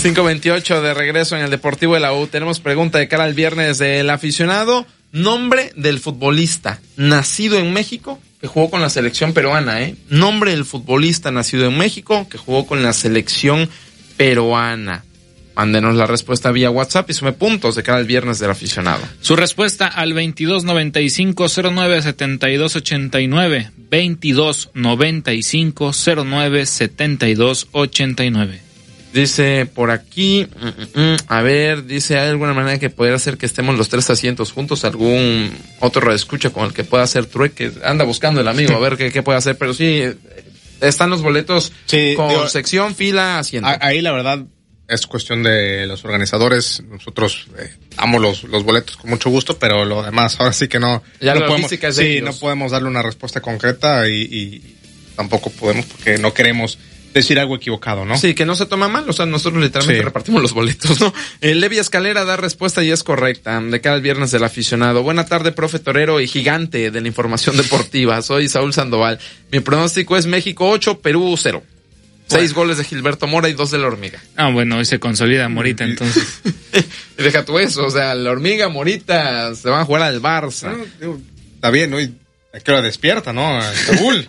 5:28 de regreso en el Deportivo de la U. Tenemos pregunta de cara al viernes del aficionado. Nombre del futbolista nacido en México que jugó con la selección peruana, Nombre del futbolista nacido en México que jugó con la selección peruana. Mándenos la respuesta vía WhatsApp y sume puntos de cara al viernes del aficionado. Su respuesta al 2295-09-7289. 2295-09-7289. Dice por aquí, a ver, dice, ¿hay alguna manera que pudiera hacer que estemos los 3 asientos juntos? ¿Algún otro redescucha con el que pueda hacer trueque? Anda buscando el amigo, a ver qué puede hacer, pero sí, están los boletos con sección, fila, asiento. Ahí la verdad es cuestión de los organizadores. Nosotros damos los boletos con mucho gusto, pero lo demás, ahora sí que no podemos darle una respuesta concreta y tampoco podemos porque no queremos decir algo equivocado, ¿no? Sí, que no se toma mal, o sea, nosotros literalmente repartimos los boletos, ¿no? Levi Escalera da respuesta y es correcta, de cara al viernes del aficionado. Buena tarde, profe torero y gigante de la información deportiva. Soy Saúl Sandoval. Mi pronóstico es México 8, Perú 0. 6 goles de Gilberto Mora y 2 de la Hormiga. Bueno, hoy se consolida Morita, entonces. Deja tú eso, o sea, la Hormiga, Morita, se van a jugar al Barça. Está bien, hoy a qué hora despierta, ¿no? Saúl.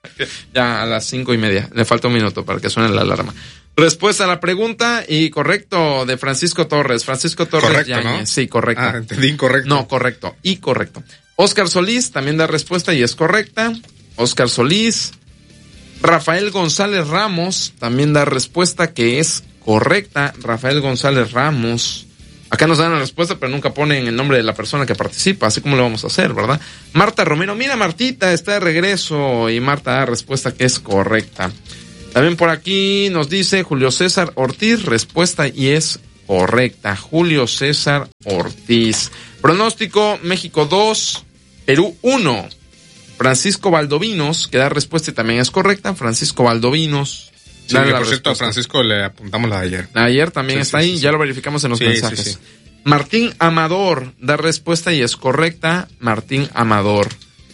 Ya a las 5:30, le falta un minuto para que suene la alarma. Respuesta a la pregunta y correcto de Francisco Torres. Correcto, Yáñez. ¿no? Sí, correcto. Entendí incorrecto. No, correcto y correcto. Óscar Solís también da respuesta y es correcta. Óscar Solís. Rafael González Ramos también da respuesta que es correcta. Rafael González Ramos. Acá nos dan la respuesta, pero nunca ponen el nombre de la persona que participa, así como lo vamos a hacer, ¿verdad? Marta Romero, mira Martita, está de regreso, y Marta da respuesta que es correcta. También por aquí nos dice Julio César Ortiz, respuesta y es correcta. Julio César Ortiz. Pronóstico, México 2, Perú 1. Francisco Valdovinos, que da respuesta y también es correcta. Francisco Valdovinos. Sí, que por cierto, a Francisco le apuntamos la de ayer. Ayer también está ahí, ya lo verificamos en los mensajes. Sí. Martín Amador da respuesta y es correcta. Martín Amador.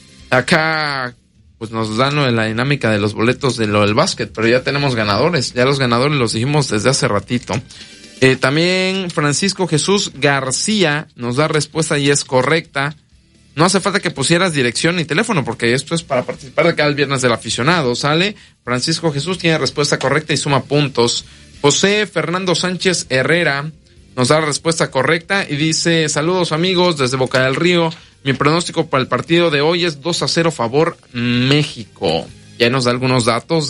Acá, pues nos dan lo de la dinámica de los boletos de lo del básquet, pero ya tenemos ganadores. Ya los ganadores los dijimos desde hace ratito. También Francisco Jesús García nos da respuesta y es correcta. No hace falta que pusieras dirección ni teléfono, porque esto es para participar de cada viernes del aficionado, ¿sale? Francisco Jesús tiene respuesta correcta y suma puntos. José Fernando Sánchez Herrera nos da la respuesta correcta y dice, saludos amigos desde Boca del Río, mi pronóstico para el partido de hoy es 2-0 favor México. Ya nos da algunos datos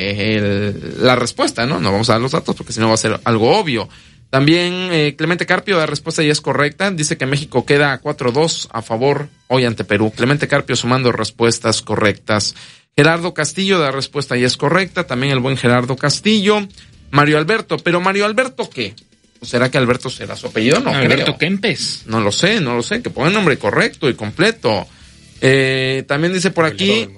de la respuesta, ¿no? No vamos a dar los datos porque si no va a ser algo obvio. También Clemente Carpio da respuesta y es correcta. Dice que México queda 4-2 a favor hoy ante Perú. Clemente Carpio sumando respuestas correctas. Gerardo Castillo da respuesta y es correcta. También el buen Gerardo Castillo. Mario Alberto. ¿Pero Mario Alberto qué? ¿O será que Alberto será su apellido? No, Alberto Kempes. No lo sé. Que ponga el nombre correcto y completo. También dice por aquí...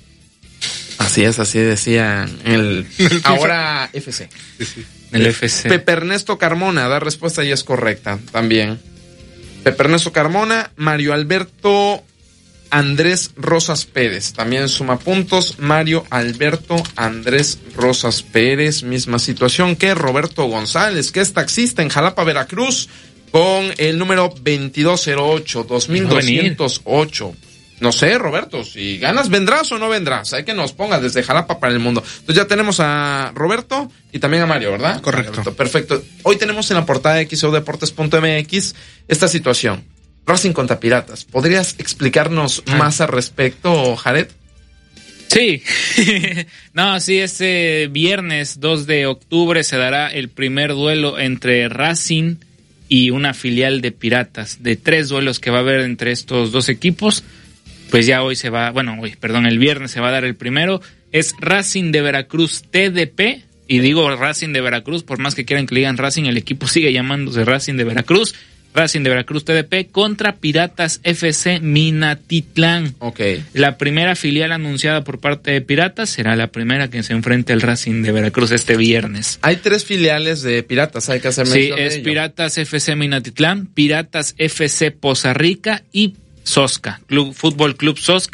Así es, así decía el ahora FC. Sí. El FC. Pepe Ernesto Carmona da respuesta y es correcta también. Pepe Ernesto Carmona. Mario Alberto Andrés Rosas Pérez también suma puntos. Mario Alberto Andrés Rosas Pérez, misma situación que Roberto González, que es taxista en Jalapa, Veracruz, con el número 2208, 2208. No sé, Roberto, si ganas, ¿vendrás o no vendrás? Hay que nos ponga desde Jalapa para el mundo. Entonces ya tenemos a Roberto y también a Mario, ¿verdad? Correcto. Roberto, perfecto. Hoy tenemos en la portada de XODeportes.mx esta situación. Racing contra Piratas. ¿Podrías explicarnos más al respecto, Jared? Sí. No, sí, este viernes 2 de octubre se dará el primer duelo entre Racing y una filial de Piratas. De 3 duelos que va a haber entre estos dos equipos, pues ya el viernes se va a dar el primero. Es Racing de Veracruz TDP, y digo Racing de Veracruz, por más que quieran que le digan Racing, el equipo sigue llamándose Racing de Veracruz. Racing de Veracruz TDP contra Piratas FC Minatitlán. Okay. La primera filial anunciada por parte de Piratas será la primera que se enfrente al Racing de Veracruz este viernes. Hay 3 filiales de Piratas, hay que hacer mención de ello. Sí, es Piratas FC Minatitlán, Piratas FC Poza Rica y Sosca, Fútbol Club Sosca,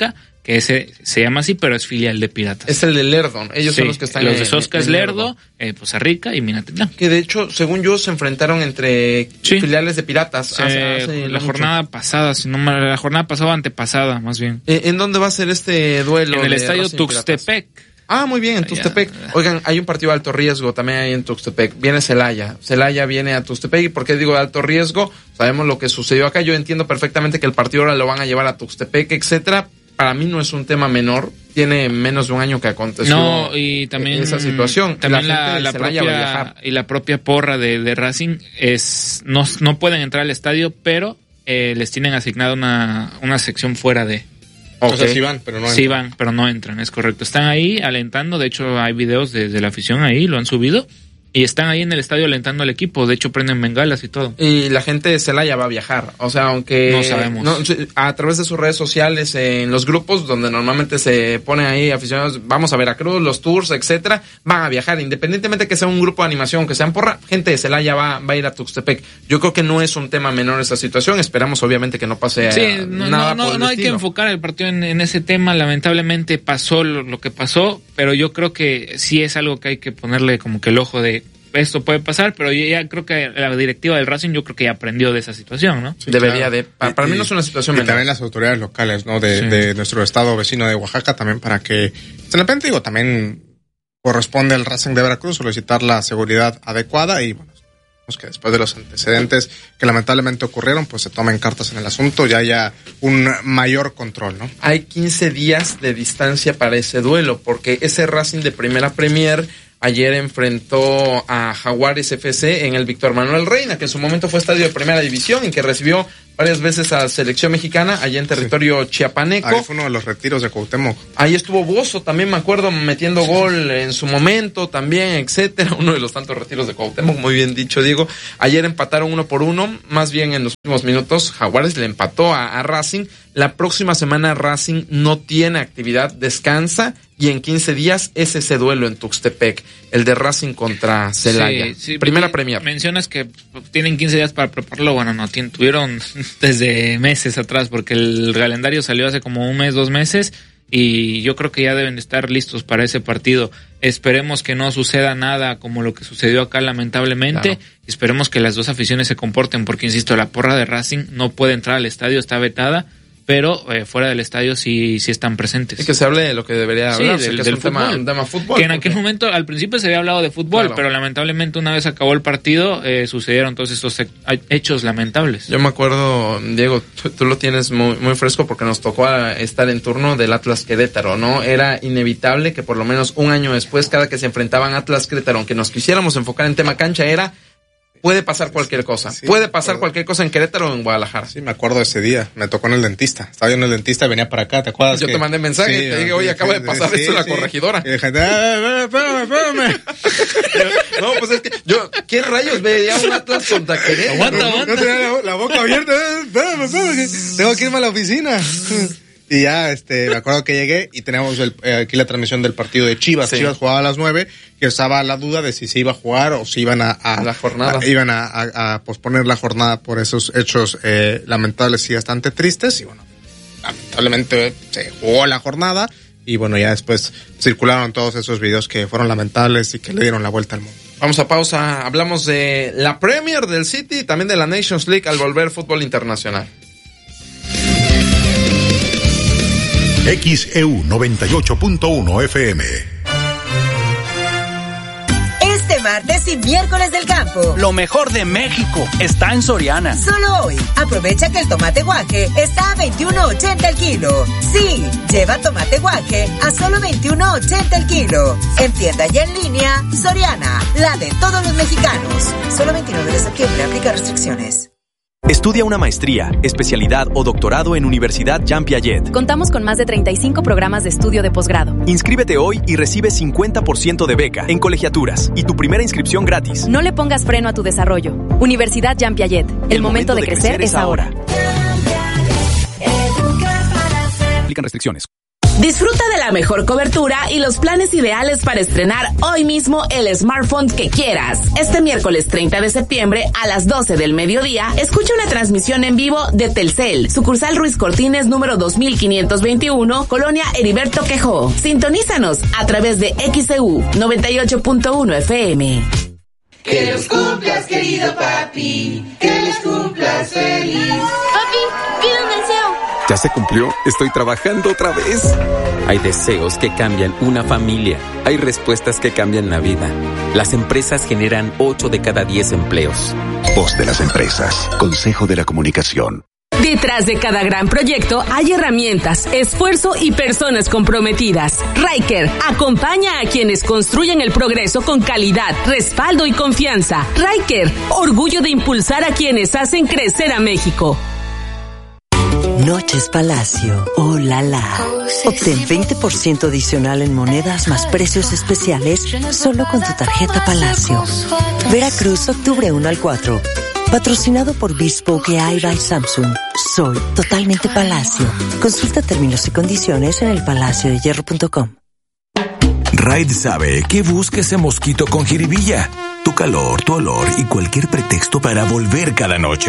que ese se llama así, pero es filial de Piratas. Es el de Lerdo, ellos son los que están los de Sosca es Lerdo, Poza Rica y Minatitlán. Que de hecho, según yo, se enfrentaron entre filiales de Piratas hace la jornada pasada, la jornada pasada o antepasada, más bien. ¿En dónde va a ser este duelo? En el estadio Tuxtepec. Muy bien, en Tuxtepec. Oigan, hay un partido de alto riesgo también ahí en Tuxtepec. Viene Celaya. Celaya viene a Tuxtepec. ¿Y por qué digo de alto riesgo? Sabemos lo que sucedió acá. Yo entiendo perfectamente que el partido ahora lo van a llevar a Tuxtepec, etcétera. Para mí no es un tema menor. Tiene menos de un año que aconteció y también esa situación. También la propia porra de Racing no pueden entrar al estadio, pero les tienen asignada una sección fuera de. O sea, sí van, pero no entran. Sí van, pero no entran, es correcto. Están ahí alentando, de hecho hay videos de la afición ahí, lo han subido. Y están ahí en el estadio alentando al equipo. De hecho, prenden bengalas y todo. Y la gente de Celaya va a viajar. O sea, aunque... No sabemos. A través de sus redes sociales, en los grupos donde normalmente se ponen ahí aficionados, vamos a Veracruz, los tours, etcétera, van a viajar. Independientemente que sea un grupo de animación, que sean porra, gente de Celaya va a ir a Tuxtepec. Yo creo que no es un tema menor esa situación. Esperamos, obviamente, que no pase nada por el no hay que enfocar el partido en ese tema. Lamentablemente pasó lo que pasó, pero yo creo que sí es algo que hay que ponerle como que el ojo de... Esto puede pasar, pero yo ya creo que la directiva del Racing yo creo que ya aprendió de esa situación, ¿no? Sí, debería de... Para mí no es una situación menor. Y también las autoridades locales, ¿no? De nuestro estado vecino de Oaxaca también para que... De repente, también corresponde al Racing de Veracruz solicitar la seguridad adecuada y, bueno, que después de los antecedentes que lamentablemente ocurrieron, pues se tomen cartas en el asunto y haya un mayor control, ¿no? Hay 15 días de distancia para ese duelo, porque ese Racing de Primera Premier... Ayer enfrentó a Jaguares FC en el Víctor Manuel Reina, que en su momento fue estadio de primera división y que recibió varias veces a selección mexicana allá en territorio chiapaneco. Ahí fue uno de los retiros de Cuauhtémoc. Ahí estuvo Bozo también, me acuerdo, metiendo gol en su momento también, etcétera. Uno de los tantos retiros de Cuauhtémoc, muy bien dicho, Diego. Ayer empataron 1-1, más bien en los últimos minutos Jaguares le empató a Racing. La próxima semana Racing no tiene actividad, descansa y en 15 días es ese duelo en Tuxtepec, el de Racing contra Celaya. Sí, Primera Premier. Mencionas que tienen 15 días para prepararlo, bueno, no, tuvieron desde meses atrás porque el calendario salió hace como un mes, 2 meses y yo creo que ya deben estar listos para ese partido. Esperemos que no suceda nada como lo que sucedió acá lamentablemente. Claro. Esperemos que las dos aficiones se comporten porque, insisto, la porra de Racing no puede entrar al estadio, está vetada. Pero fuera del estadio sí están presentes. Y que se hable de lo que debería hablar, del un fútbol. Tema fútbol. Que en aquel momento, al principio se había hablado de fútbol, claro. Pero lamentablemente una vez acabó el partido, sucedieron todos estos hechos lamentables. Yo me acuerdo, Diego, tú lo tienes muy, muy fresco porque nos tocó estar en turno del Atlas Querétaro, ¿no? Era inevitable que por lo menos un año después, cada que se enfrentaban Atlas Querétaro, aunque nos quisiéramos enfocar en tema cancha, puede pasar cualquier cosa. Sí, puede pasar cualquier cosa en Querétaro o en Guadalajara. Sí, me acuerdo ese día. Me tocó en el dentista. Estaba yo en el dentista y venía para acá. ¿Te acuerdas? Yo te mandé mensaje y te dije, oye, acaba de pasar esto en la corregidora. Y dije, espérame. No, pues es que ¿qué rayos veía un Atlas contra Querétaro? Aguanta. No tenía la boca abierta. Espérame. Tengo que irme a la oficina. Y ya, me acuerdo que llegué y teníamos aquí la transmisión del partido de Chivas. Sí. Chivas jugaba a las 9, que estaba la duda de si se iba a jugar o si iban la jornada. Iban a posponer la jornada por esos hechos lamentables y bastante tristes. Y bueno, lamentablemente se jugó la jornada y bueno, ya después circularon todos esos videos que fueron lamentables y que le dieron la vuelta al mundo. Vamos a pausa. Hablamos de la Premier del City y también de la Nations League al volver fútbol internacional. XEU 98.1 FM. Este martes y miércoles del campo, lo mejor de México está en Soriana. Solo hoy, aprovecha que el tomate guaje está a $21.80 el kilo. Sí, lleva tomate guaje a solo $21.80 el kilo. En tienda y en línea, Soriana, la de todos los mexicanos. Solo 29 de septiembre, aplica restricciones. Estudia una maestría, especialidad o doctorado en Universidad Jean Piaget. Contamos con más de 35 programas de estudio de posgrado. Inscríbete hoy y recibe 50% de beca en colegiaturas y tu primera inscripción gratis. No le pongas freno a tu desarrollo. Universidad Jean Piaget. El momento de crecer es ahora. Aplican restricciones. Disfruta de la mejor cobertura y los planes ideales para estrenar hoy mismo el smartphone que quieras. Este miércoles 30 de septiembre a las 12 del mediodía, escucha una transmisión en vivo de Telcel, sucursal Ruiz Cortines número 2521, Colonia Heriberto Quejó. Sintonízanos a través de XEU 98.1 FM. Que los cumplas, querido papi, que los cumplas feliz. Papi, pide un deseo. ¿Ya se cumplió? Estoy trabajando otra vez. Hay deseos que cambian una familia. Hay respuestas que cambian la vida. Las empresas generan 8 de cada 10 empleos. Voz de las empresas. Consejo de la Comunicación. Detrás de cada gran proyecto hay herramientas, esfuerzo y personas comprometidas. Ryker acompaña a quienes construyen el progreso con calidad, respaldo y confianza. Ryker, orgullo de impulsar a quienes hacen crecer a México. Noches Palacio, oh la la. Obtén 20% adicional en monedas más precios especiales solo con tu tarjeta Palacio. Veracruz, octubre 1 al 4. Patrocinado por Bespoke AI by Samsung. Soy totalmente Palacio. Consulta términos y condiciones en elpalaciodehierro.com. Raid sabe que busca ese mosquito con jiribilla. Tu calor, tu olor y cualquier pretexto para volver cada noche.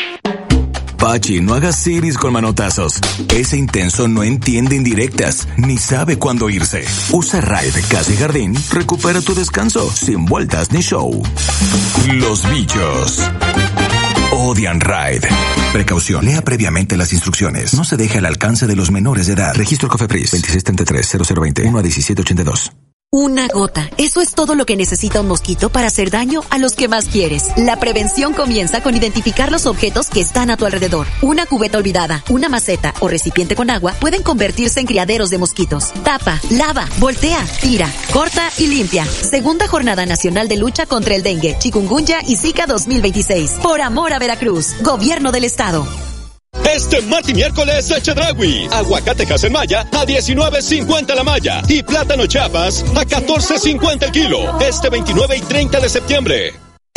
Pachi, no hagas siris con manotazos. Ese intenso no entiende indirectas, ni sabe cuándo irse. Usa Raid Casa y Jardín, recupera tu descanso, sin vueltas ni show. Los bichos odian Raid. Precaución, lea previamente las instrucciones. No se deje al alcance de los menores de edad. Registro COFEPRIS 2633-0020 1 a 1782. Una gota. Eso es todo lo que necesita un mosquito para hacer daño a los que más quieres. La prevención comienza con identificar los objetos que están a tu alrededor. Una cubeta olvidada, una maceta o recipiente con agua pueden convertirse en criaderos de mosquitos. Tapa, lava, voltea, tira, corta y limpia. Segunda Jornada Nacional de Lucha contra el Dengue, Chikungunya y Zika 2026. Por amor a Veracruz. Gobierno del Estado. Este martes y miércoles de Chedraui. Aguacatejas en malla a $19.50 la malla. Y plátano Chiapas a $14.50 el kilo. Este 29 y 30 de septiembre.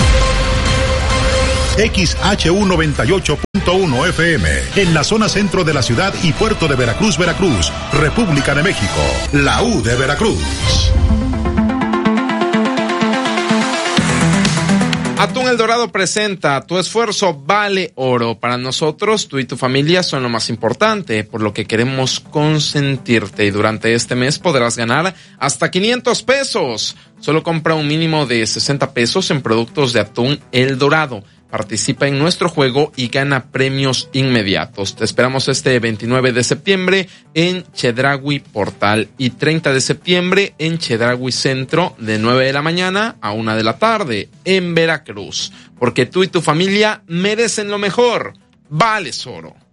XHU 98.1 FM. En la zona centro de la ciudad y puerto de Veracruz, Veracruz. República de México. La U de Veracruz. Atún El Dorado presenta Tu esfuerzo vale oro. Para nosotros, tú y tu familia son lo más importante, por lo que queremos consentirte. Y durante este mes podrás ganar hasta 500 pesos. Solo compra un mínimo de 60 pesos en productos de Atún El Dorado. Participa en nuestro juego y gana premios inmediatos. Te esperamos este 29 de septiembre en Chedraui Portal y 30 de septiembre en Chedraui Centro de 9 de la mañana a 1 de la tarde en Veracruz. Porque tú y tu familia merecen lo mejor. Vales oro.